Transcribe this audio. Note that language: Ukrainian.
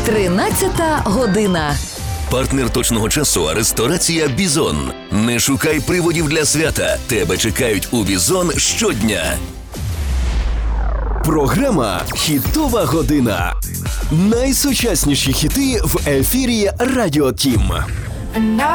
13 година. Партнер точного часу – ресторація «Бізон». Не шукай приводів для свята. Тебе чекають у «Бізон» щодня. Програма «Хітова година». Найсучасніші хіти в ефірі Радіо Тім.